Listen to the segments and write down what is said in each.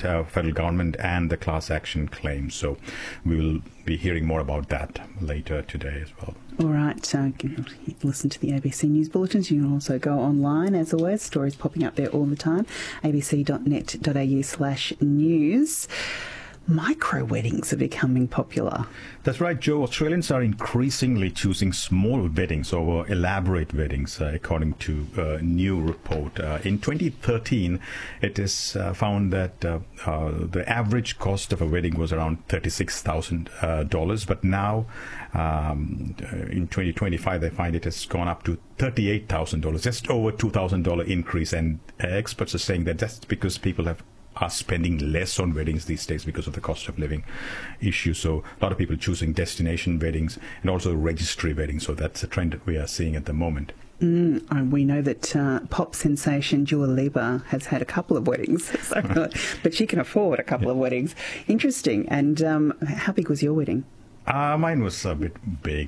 federal government and the class action claim. So we will be hearing more about that later today as well. All right, so listen to the ABC News Bulletins. You can also go online, as always. Stories popping up there all the time. abc.net.au/news. Micro-weddings are becoming popular. That's right, Joe. Australians are increasingly choosing small weddings over elaborate weddings, according to a new report. In 2013, it is found that the average cost of a wedding was around $36,000, but now in 2025, they find it has gone up to $38,000, just over $2,000 increase. And experts are saying that that's because people are spending less on weddings these days because of the cost of living issue. So a lot of people choosing destination weddings and also registry weddings. So that's a trend that we are seeing at the moment. We know that pop sensation Dua Lipa has had a couple of weddings, but she can afford a couple of weddings. Interesting. And how big was your wedding? Mine was a bit big.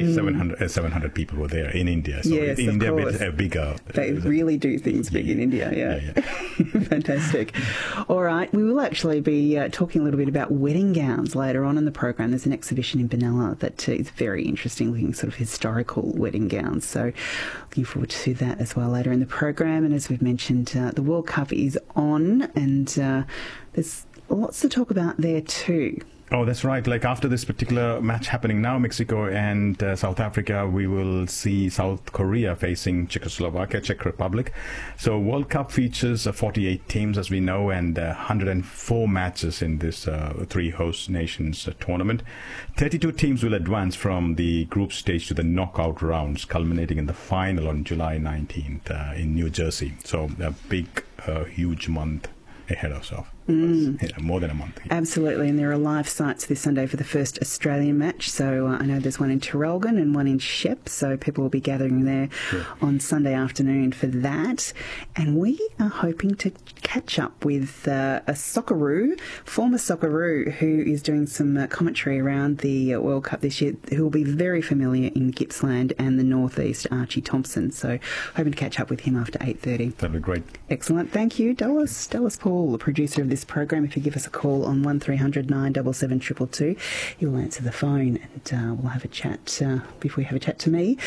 700 people were there in India. So yes, in India, of course. Bigger. They really do things big in India, yeah. Fantastic. All right, we will actually be talking a little bit about wedding gowns later on in the program. There's an exhibition in Benalla that is very interesting, looking sort of historical wedding gowns. So looking forward to that as well later in the program. And as we've mentioned, the World Cup is on, and there's lots to talk about there too. Oh, that's right. Like after this particular match happening now, Mexico and South Africa, we will see South Korea facing Czechoslovakia, Czech Republic. So World Cup features 48 teams, as we know, and 104 matches in this three host nations tournament. 32 teams will advance from the group stage to the knockout rounds, culminating in the final on July 19th in New Jersey. So a big, huge month ahead of us. More than a month. Absolutely, and there are live sites this Sunday for the first Australian match. So I know there's one in Traralgon and one in Shep, so people will be gathering there on Sunday afternoon for that. And we are hoping to catch up with a Socceroo, former Socceroo, who is doing some commentary around the World Cup this year, who will be very familiar in Gippsland and the Northeast, Archie Thompson. So hoping to catch up with him after 8:30. That'd be great. Excellent. Thank you, Dallas Paul, the producer of this program. If you give us a call on 1300 977 222, you'll answer the phone, and we'll have a chat before you have a chat to me.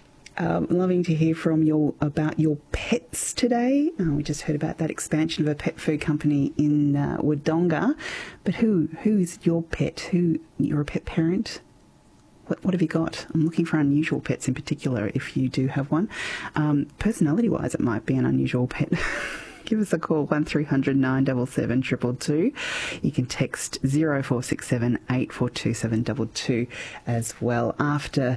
Loving to hear from you about your pets today. We just heard about that expansion of a pet food company in Wodonga. But who is your pet? You're a pet parent? What have you got? I'm looking for unusual pets in particular, if you do have one. Personality-wise, it might be an unusual pet. Give us a call, 1300 977 222. You can text 0467 842 722 as well. After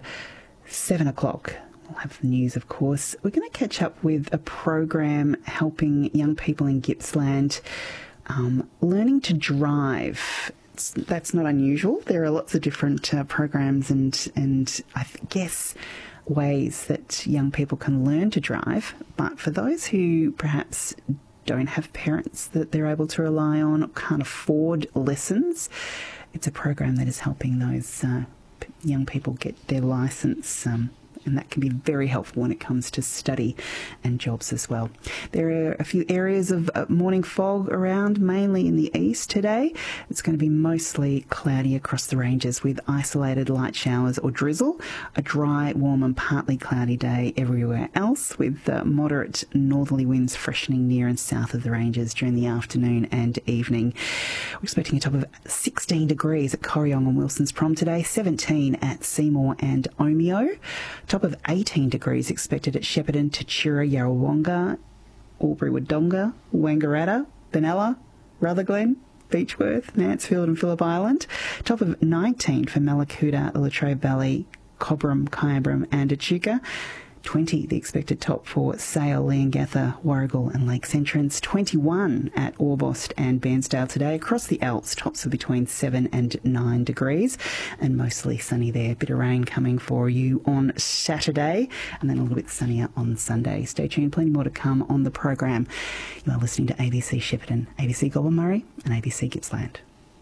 7 o'clock, we'll have the news, of course. We're going to catch up with a program helping young people in Gippsland learning to drive. That's not unusual. There are lots of different programs and I guess ways that young people can learn to drive. But for those who perhaps don't have parents that they're able to rely on or can't afford lessons, it's a program that is helping those young people get their licence. And that can be very helpful when it comes to study and jobs as well. There are a few areas of morning fog around, mainly in the east today. It's going to be mostly cloudy across the ranges with isolated light showers or drizzle. A dry, warm and partly cloudy day everywhere else, with moderate northerly winds freshening near and south of the ranges during the afternoon and evening. We're expecting a top of 16 degrees at Corryong and Wilson's Prom today, 17 at Seymour and Omeo. Top of 18 degrees expected at Shepparton, Tatura, Yarrawonga, Albury Wodonga, Wangaratta, Benalla, Rutherglen, Beechworth, Mansfield and Phillip Island. Top of 19 for Mallacoota, Latrobe Valley, Cobram, Kyabram and Echuca. 20, the expected top for Sale, Leongatha, Warragul and Lakes Entrance. 21 at Orbost and Bairnsdale today. Across the Alps, tops are between 7 and 9 degrees and mostly sunny there. A bit of rain coming for you on Saturday and then a little bit sunnier on Sunday. Stay tuned, plenty more to come on the program. You are listening to ABC Shepparton, ABC Goulburn Murray and ABC Gippsland.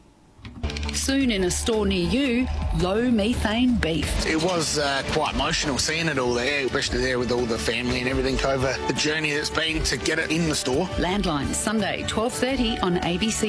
Soon in a store near you, low methane beef. It was quite emotional seeing it all there, especially there with all the family and everything over the journey that's been to get it in the store. Landline, Sunday, 12:30 on ABC.